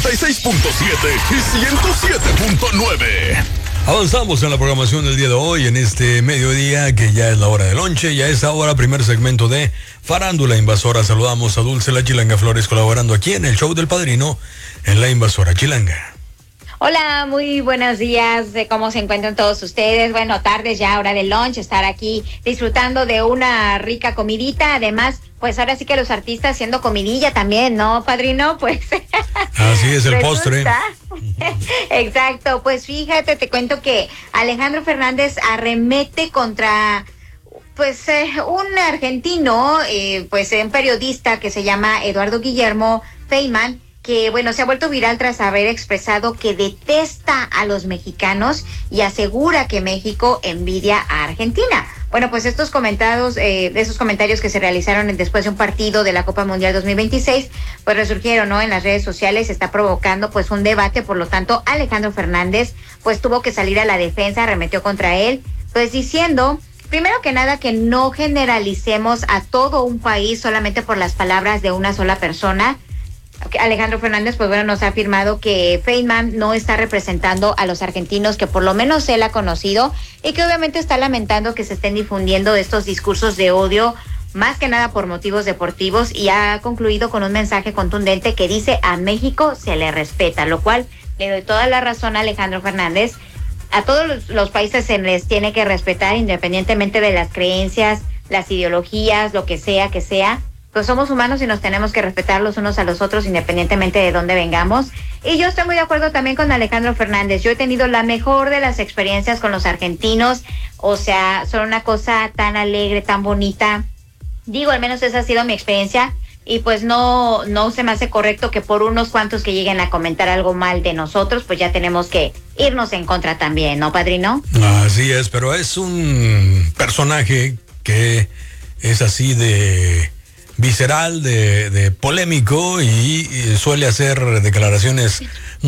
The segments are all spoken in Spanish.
96.7 y 107.9. Avanzamos en la programación del día de hoy, en este mediodía, que ya es la hora de lonche. Ya es ahora primer segmento de Farándula Invasora. Saludamos a Dulce La Chilanga Flores, colaborando aquí en el show del Padrino, en La Invasora Chilanga. Hola, muy buenos días. ¿Cómo se encuentran todos ustedes? Bueno, tardes ya, hora del lunch, estar aquí disfrutando de una rica comidita. Además, pues ahora sí que los artistas haciendo comidilla también, ¿no, Padrino? Pues así es el postre. Exacto, pues fíjate, te cuento que Alejandro Fernández arremete contra pues un argentino, pues un periodista que se llama Eduardo Guillermo Feynman, que bueno, se ha vuelto viral tras haber expresado que detesta a los mexicanos y asegura que México envidia a Argentina. Bueno, pues esos comentarios que se realizaron después de un partido de la Copa Mundial 2026, pues resurgieron, ¿no?, en las redes sociales, está provocando pues un debate. Por lo tanto, Alejandro Fernández pues tuvo que salir a la defensa, arremetió contra él, pues diciendo, primero que nada, que no generalicemos a todo un país solamente por las palabras de una sola persona. Alejandro Fernández, pues bueno, nos ha afirmado que Feynman no está representando a los argentinos que por lo menos él ha conocido, y que obviamente está lamentando que se estén difundiendo estos discursos de odio, más que nada por motivos deportivos, y ha concluido con un mensaje contundente que dice: a México se le respeta, lo cual le doy toda la razón a Alejandro Fernández. A todos los países se les tiene que respetar independientemente de las creencias, las ideologías, lo que sea, pues somos humanos y nos tenemos que respetar los unos a los otros independientemente de dónde vengamos. Y yo estoy muy de acuerdo también con Alejandro Fernández. Yo he tenido la mejor de las experiencias con los argentinos. O sea, son una cosa tan alegre, tan bonita. Digo, al menos esa ha sido mi experiencia. Y pues no se me hace correcto que por unos cuantos que lleguen a comentar algo mal de nosotros, pues ya tenemos que irnos en contra también, ¿no, Padrino? Así es, pero es un personaje que es así de visceral, de polémico, y suele hacer declaraciones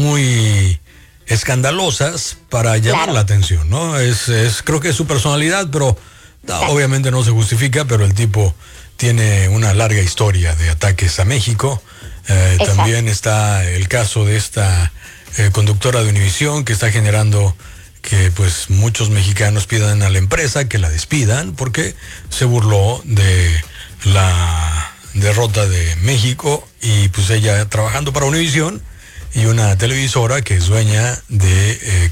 muy escandalosas para llamar la atención, ¿no? Creo que es su personalidad, pero obviamente no se justifica, pero el tipo tiene una larga historia de ataques a México. También está el caso de esta conductora de Univisión, que está generando que pues muchos mexicanos pidan a la empresa que la despidan porque se burló de la derrota de México, y pues ella trabajando para Univisión y una televisora que es dueña de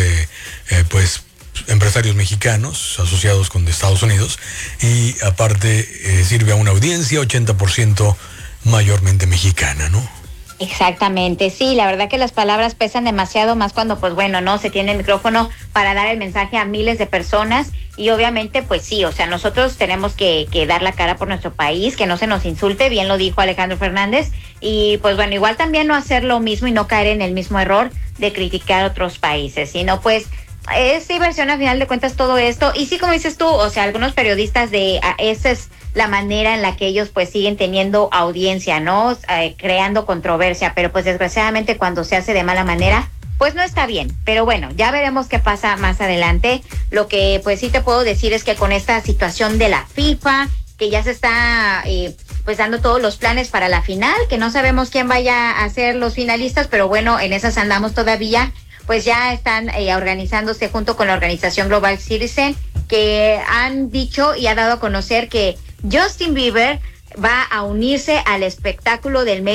pues empresarios mexicanos asociados con de Estados Unidos, y aparte sirve a una audiencia 80% mayormente mexicana, ¿no? Exactamente, sí, la verdad que las palabras pesan demasiado, más cuando pues bueno, no se tiene el micrófono para dar el mensaje a miles de personas. Y obviamente pues sí, o sea, nosotros tenemos que dar la cara por nuestro país, que no se nos insulte, bien lo dijo Alejandro Fernández. Y pues bueno, igual también no hacer lo mismo y no caer en el mismo error de criticar a otros países, sino pues es diversión al final de cuentas todo esto. Y sí, como dices tú, o sea, algunos periodistas esa es la manera en la que ellos pues siguen teniendo audiencia, ¿no? Creando controversia, pero pues desgraciadamente cuando se hace de mala manera, pues no está bien. Pero bueno, ya veremos qué pasa más adelante. Lo que pues sí te puedo decir es que con esta situación de la FIFA, que ya se está pues dando todos los planes para la final, que no sabemos quién vaya a ser los finalistas, pero bueno, en esas andamos todavía. Pues ya están organizándose junto con la organización Global Citizen, que han dicho y ha dado a conocer que Justin Bieber va a unirse al espectáculo del